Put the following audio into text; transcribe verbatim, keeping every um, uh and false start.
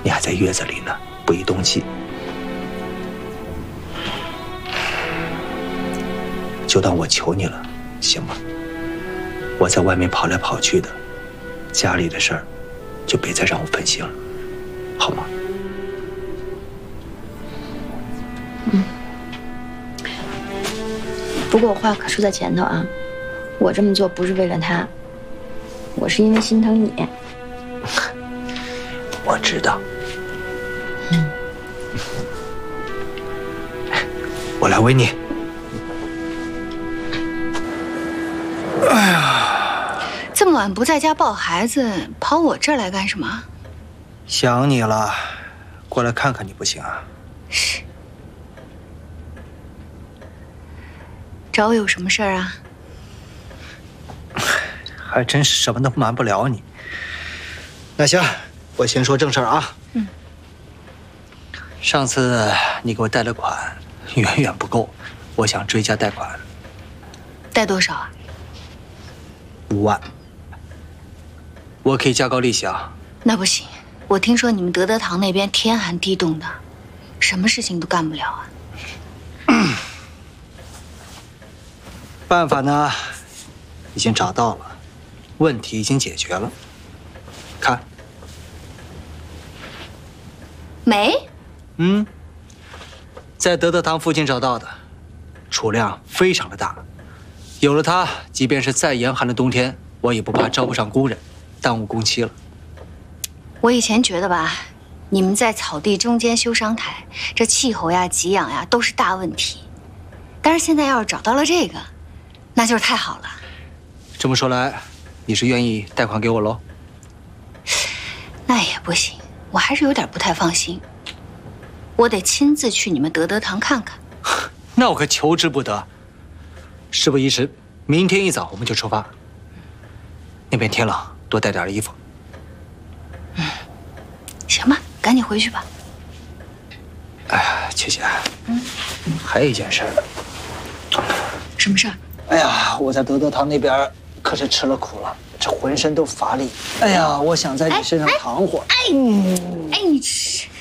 你还在月子里呢，不宜动气。就当我求你了，行吗？我在外面跑来跑去的，家里的事儿就别再让我分心了，好吗？ 嗯。不过我话可说在前头啊，我这么做不是为了他，我是因为心疼你。 我知道。嗯。我来喂你。哎呀， 这么晚不在家抱孩子，跑我这儿来干什么？ 想你了，过来看看你不行啊？ 是。找我有什么事儿啊？ 还真是什么都瞒不了你。那行，我先说正事儿啊。嗯。上次你给我贷的款远远不够，我想追加贷款。 贷多少啊？ 五万。我可以加高利息啊。 那不行，我听说你们德德堂那边天寒地冻的，什么事情都干不了啊。 嗯、办法呢，已经找到了，问题已经解决了。看， 煤？ 嗯，在德德堂附近找到的，储量非常的大。有了它，即便是再严寒的冬天，我也不怕招不上工人，耽误工期了。 我以前觉得吧，你们在草地中间修商台，这气候呀、给养呀都是大问题。但是现在要是找到了这个，那就是太好了。 这么说来，你是愿意贷款给我喽？ 那也不行，我还是有点不太放心。我得亲自去你们德德堂看看。 那我可求之不得。事不宜迟，明天一早我们就出发。那边天冷，多带点衣服。 嗯，行吧，赶紧回去吧。 哎呀，曲姐，嗯，还有一件事。 什么事儿？ 哎呀，我在德德堂那边可是吃了苦了，这浑身都乏力。哎呀，我想在你身上躺会儿。 哎，哎，哎你吃。